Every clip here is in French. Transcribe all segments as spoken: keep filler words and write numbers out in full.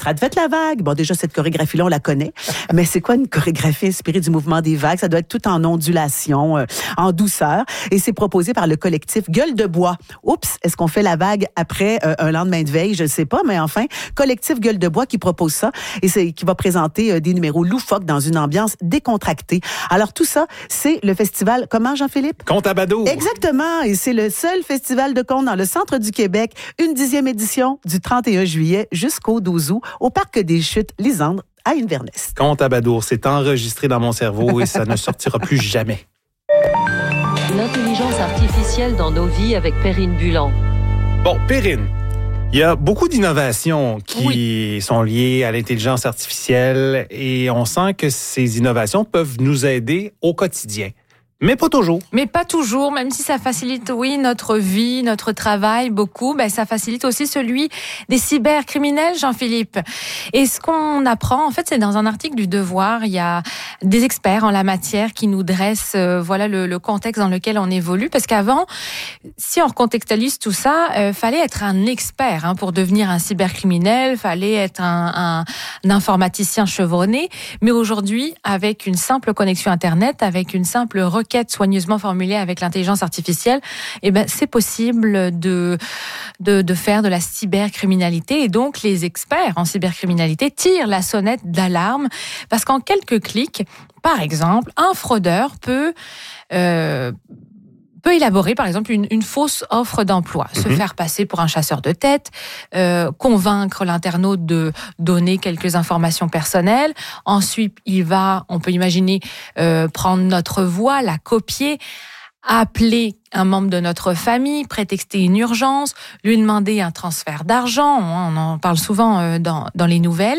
Strad fait la vague. Bon, déjà, cette chorégraphie-là, on la connaît. Mais c'est quoi une chorégraphie inspirée du mouvement des vagues? Ça doit être tout en ondulation, euh, en douceur. Et c'est proposé par le collectif Gueule de bois. Oups, est-ce qu'on fait la vague après euh, un lendemain de veille? Je ne sais pas, mais enfin, collectif Gueule de bois qui propose ça et c'est, qui va présenter euh, des numéros loufoques dans une ambiance décontractée. Alors, tout ça, c'est le festival, comment Jean-Philippe? Conte à Badour. Exactement, et c'est le seul festival de contes dans le centre du Québec, une dixième édition du trente et un juillet jusqu'au douze août au Parc des Chutes Lisandre à Inverness. Conte à Badour, c'est enregistré dans mon cerveau et ça ne sortira plus jamais. L'intelligence artificielle dans nos vies avec Perrine Bulan. Bon, Perrine, il y a beaucoup d'innovations qui Oui. sont liées à l'intelligence artificielle et on sent que ces innovations peuvent nous aider au quotidien. Mais pas toujours. Mais pas toujours, même si ça facilite, oui, notre vie, notre travail, beaucoup, ben, ça facilite aussi celui des cybercriminels, Jean-Philippe. Et ce qu'on apprend, en fait, c'est dans un article du Devoir, il y a des experts en la matière qui nous dressent, euh, voilà, le, le contexte dans lequel on évolue. Parce qu'avant, si on recontextualise tout ça, euh, fallait être un expert hein, pour devenir un cybercriminel, fallait être un, un, un informaticien chevronné. Mais aujourd'hui, avec une simple connexion Internet, avec une simple requête soigneusement formulée avec l'intelligence artificielle, eh ben, c'est possible de, de, de faire de la cybercriminalité. Et donc, les experts en cybercriminalité tirent la sonnette d'alarme parce qu'en quelques clics, par exemple, un fraudeur peut... Euh, peut élaborer, par exemple, une, une fausse offre d'emploi, mmh. se faire passer pour un chasseur de tête, euh, convaincre l'internaute de donner quelques informations personnelles. Ensuite, il va, on peut imaginer, euh, prendre notre voix, la copier, appeler un membre de notre famille, prétexter une urgence, lui demander un transfert d'argent. On en parle souvent euh, dans, dans les nouvelles.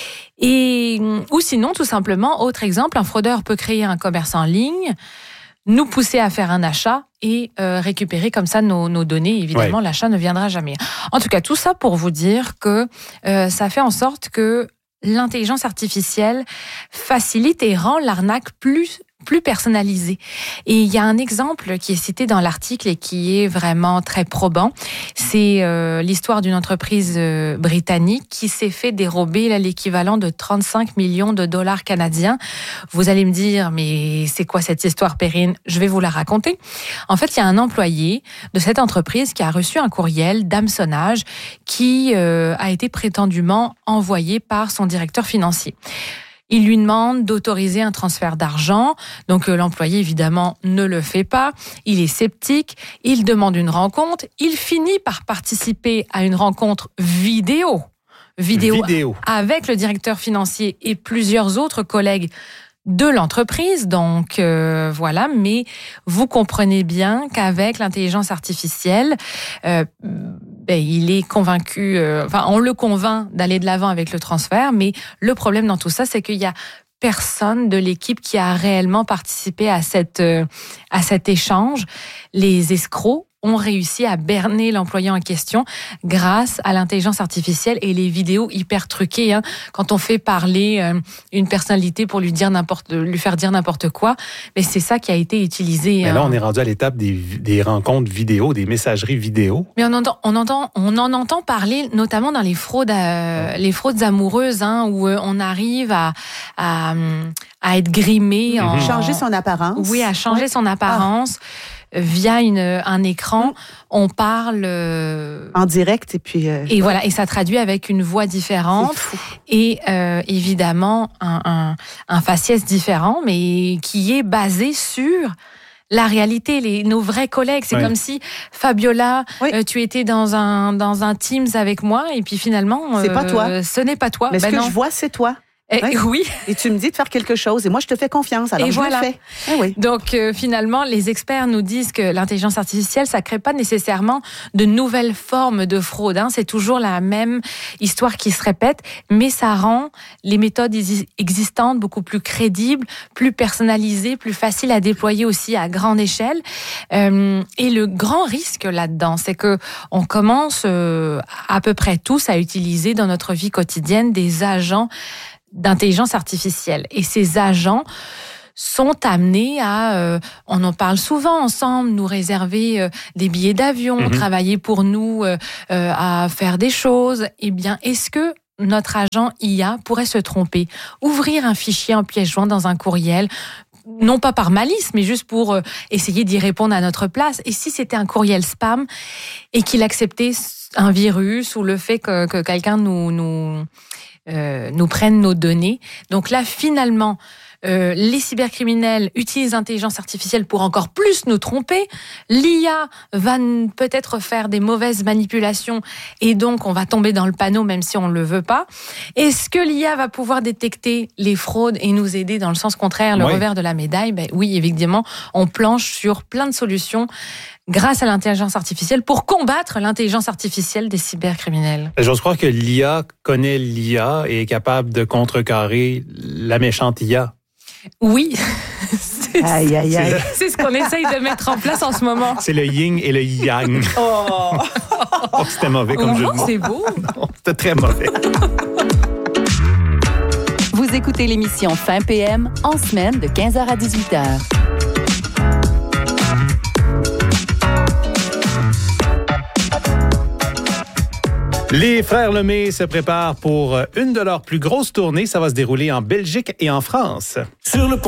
Et, ou sinon, tout simplement, autre exemple, un fraudeur peut créer un commerce en ligne, nous pousser à faire un achat et euh, récupérer comme ça nos, nos données. Évidemment, ouais. L'achat ne viendra jamais. En tout cas, tout ça pour vous dire que euh, ça fait en sorte que l'intelligence artificielle facilite et rend l'arnaque plus plus personnalisée. Et il y a un exemple qui est cité dans l'article et qui est vraiment très probant. C'est euh, l'histoire d'une entreprise euh, britannique qui s'est fait dérober là, l'équivalent de trente-cinq millions de dollars canadiens. Vous allez me dire, mais c'est quoi cette histoire, Perrine? Je vais vous la raconter. En fait, il y a un employé de cette entreprise qui a reçu un courriel d'hameçonnage qui euh, a été prétendument envoyé par son directeur financier. Il lui demande d'autoriser un transfert d'argent. Donc, euh, l'employé, évidemment, ne le fait pas. Il est sceptique. Il demande une rencontre. Il finit par participer à une rencontre vidéo. Vidéo, vidéo. Avec le directeur financier et plusieurs autres collègues de l'entreprise. Donc, euh, voilà. Mais vous comprenez bien qu'avec l'intelligence artificielle, euh, ben, il est convaincu, euh, enfin, on le convainc d'aller de l'avant avec le transfert. Mais le problème dans tout ça, c'est qu'il y a personne de l'équipe qui a réellement participé à cette, euh, à cet échange. Les escrocs ont réussi à berner l'employé en question grâce à l'intelligence artificielle et les vidéos hyper truquées. Hein. Quand on fait parler euh, une personnalité pour lui dire n'importe, lui faire dire n'importe quoi, mais c'est ça qui a été utilisé. Mais là, hein. on est rendu à l'étape des, des rencontres vidéo, des messageries vidéo. Mais on entend, on entend, on en entend parler, notamment dans les fraudes, euh, les fraudes amoureuses, hein, où euh, on arrive à, à, à être grimé, mmh. en, changer son apparence. Oui, à changer ouais. son apparence. Ah. Via une, un écran, on parle euh, en direct et puis euh, et ouais. voilà et ça traduit avec une voix différente et euh, évidemment un, un, un faciès différent, mais qui est basé sur la réalité, les, nos vrais collègues. C'est oui. comme si Fabiola, oui. euh, tu étais dans un dans un Teams avec moi et puis finalement, c'est euh, pas toi. Ce n'est pas toi. Mais ben ce non. que je vois, c'est toi. Et, ouais. Oui. Et tu me dis de faire quelque chose et moi je te fais confiance, alors et je voilà. le fais. Eh oui. Donc euh, finalement, les experts nous disent que l'intelligence artificielle, ça crée pas nécessairement de nouvelles formes de fraude. Hein. C'est toujours la même histoire qui se répète, mais ça rend les méthodes existantes beaucoup plus crédibles, plus personnalisées, plus faciles à déployer aussi à grande échelle. Euh, et le grand risque là-dedans, c'est que on commence euh, à peu près tous à utiliser dans notre vie quotidienne des agents d'intelligence artificielle. Et ces agents sont amenés à, euh, on en parle souvent ensemble, nous réserver euh, des billets d'avion, mmh. travailler pour nous, euh, euh, à faire des choses. Eh bien, est-ce que notre agent I A pourrait se tromper, ouvrir un fichier en pièce jointe dans un courriel, non pas par malice, mais juste pour euh, essayer d'y répondre à notre place. Et si c'était un courriel spam et qu'il acceptait un virus ou le fait que, que quelqu'un nous, nous, euh, nous prenne nos données. Donc là, finalement, euh, les cybercriminels utilisent l'intelligence artificielle pour encore plus nous tromper. L'I A va n- peut-être faire des mauvaises manipulations et donc on va tomber dans le panneau même si on ne le veut pas. Est-ce que l'I A va pouvoir détecter les fraudes et nous aider dans le sens contraire, le Oui. revers de la médaille? Ben oui, évidemment, on planche sur plein de solutions grâce à l'intelligence artificielle pour combattre l'intelligence artificielle des cybercriminels. J'ose croire que l'I A connaît l'I A et est capable de contrecarrer la méchante I A. Oui, c'est, Aïe, aïe, aïe. c'est ce qu'on essaye de mettre en place en ce moment. C'est le yin et le yang. Oh. Oh, c'était mauvais comme jeu de Oh, mots. c'est beau. Non, c'était très mauvais. Vous écoutez l'émission Fin P M en semaine de quinze heures à dix-huit heures. Les frères Lemay se préparent pour une de leurs plus grosses tournées. Ça va se dérouler en Belgique et en France. Sur le